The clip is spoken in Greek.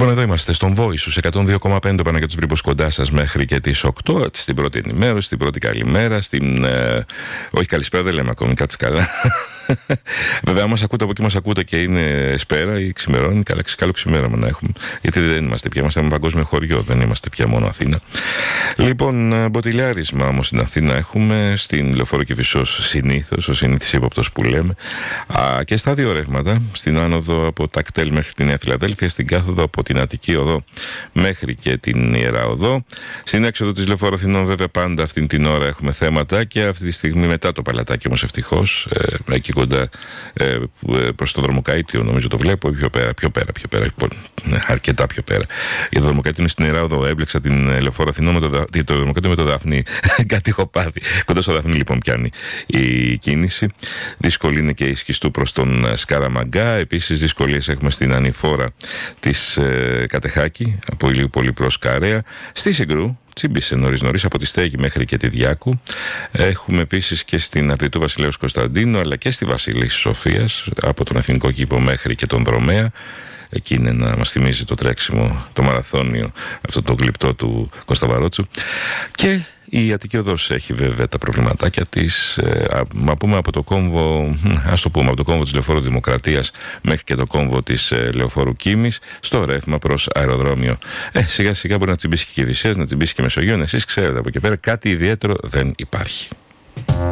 Λοιπόν, εδώ είμαστε στον Voice στους 102,5 Παναγιώτης Μπρίμπος κοντά σας μέχρι και τις 8, στην πρώτη ενημέρωση, στην πρώτη καλημέρα, όχι καλησπέρα δεν λέμε ακόμη, κάτσε καλά. Βέβαια, μας ακούτε από εκεί, μας ακούτε και είναι σπέρα ή ξημερώνει, καλό ξημέρωμα να έχουμε. Γιατί δεν είμαστε πια, είμαστε ένα παγκόσμιο χωριό, δεν είμαστε πια μόνο Αθήνα. Λοιπόν, μποτιλιάρισμα όμως στην Αθήνα έχουμε, στην Λεωφόρο Κηφισός συνήθως, ο συνήθις ύποπτος που λέμε, και στα δύο ρεύματα, στην άνοδο από τα κτέλ μέχρι τη Νέα Φιλαδέλφια, στην κάθοδο από την Αττική Οδό μέχρι και την Ιερά Οδό. Στην έξοδο της Λεωφόρου Αθηνών, βέβαια, πάντα αυτή την ώρα έχουμε θέματα και αυτή τη στιγμή μετά το Παλατάκι όμως ευτυχώς, εκεί κοντά προς το Δρομοκαΐτιο, νομίζω το βλέπω, πιο πέρα, αρκετά πιο πέρα. Για το Δρομοκαΐτιο είναι στην Ιερά Οδό. Έμπλεξα την Λεωφόρο Αθηνών με το Δρομοκαΐτιο με το Δάφνη. Κάτι έχω πάθει. Κοντά στο Δάφνη λοιπόν πιάνει η κίνηση. Δύσκολη είναι και η Σκιστού προς τον Σκαραμαγκά. Επίσης δυσκολίες έχουμε στην ανηφόρα της Κατεχάκη, από Ηλιούπολη προς Καρέα. Στη Συγκρού τσίμπησε νωρίς από τη Στέγη μέχρι και τη Διάκου. Έχουμε επίσης και στην Αρτιτού Βασιλέως Κωνσταντίνου, αλλά και στη Βασιλής Σοφίας, από τον Εθνικό Κήπο μέχρι και τον Δρομέα. Εκεί είναι να μας θυμίζει το τρέξιμο, το μαραθώνιο, αυτό το γλυπτό του Κωνσταβαρότσου. Και η Αττική Οδός έχει βέβαια τα προβληματάκια της. Μα πούμε από το κόμβο, από το κόμβο της Λεωφόρου Δημοκρατίας μέχρι και το κόμβο της Λεωφόρου Κίμης, στο ρεύμα προς αεροδρόμιο. Σιγά σιγά μπορεί να τσιμπήσει και Κηφισίας, να τσιμπήσει και Μεσογείων. Εσείς ξέρετε, από εκεί πέρα κάτι ιδιαίτερο δεν υπάρχει.